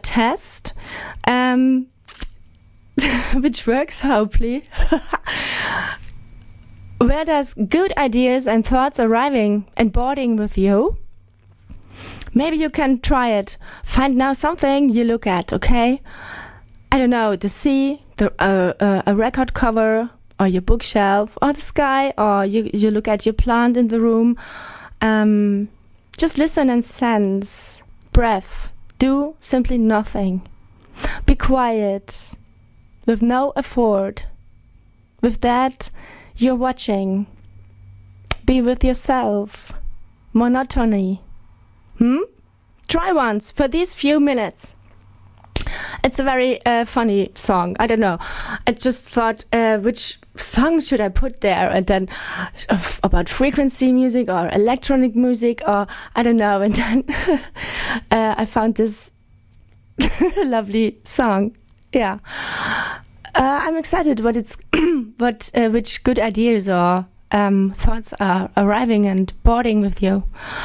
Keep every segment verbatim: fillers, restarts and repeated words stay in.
test, um, which works hopefully. Where does good ideas and thoughts arriving and boarding with you? Maybe you can try it. Find now something you look at, okay? I don't know, the sea, the uh, uh, a record cover, or your bookshelf, or the sky, or you, you look at your plant in the room. Um, just listen and sense. Breath. Do simply nothing. Be quiet. With no effort. With that, you're watching. Be with yourself. Monotony. Hmm? Try once for these few minutes. It's a very uh, funny song. I don't know. I just thought, uh, which song should I put there? And then uh, about frequency music or electronic music or I don't know. And then uh, I found this lovely song. Yeah. Uh, I'm excited what it's, what uh, which good ideas or um, thoughts are arriving and boarding with you.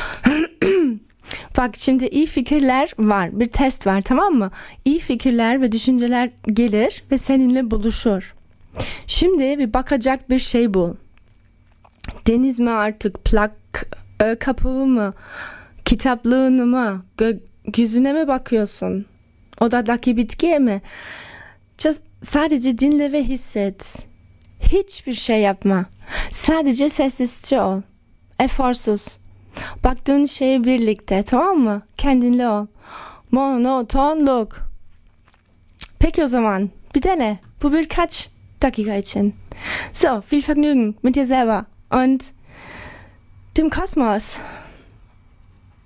Bak şimdi iyi fikirler var. Bir test var, tamam mı? İyi fikirler ve düşünceler gelir ve seninle buluşur. Şimdi bir bakacak bir şey bul. Deniz mi artık, plak e, kapağı mı, kitaplığını mı, gökyüzüne mi bakıyorsun? Odadaki bitkiye mi? Just, sadece dinle ve hisset. Hiçbir şey yapma. Sadece sessizce ol. Eforsuz. Baktığın şeye birlikte, tamam mı? Kendinle ol. Monotonluk. Peki o zaman bir dene. Bu birkaç dakika için. So, viel Vergnügen mit dir selber und dem Kosmos.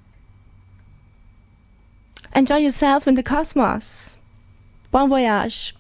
Enjoy yourself in the cosmos. Bon voyage.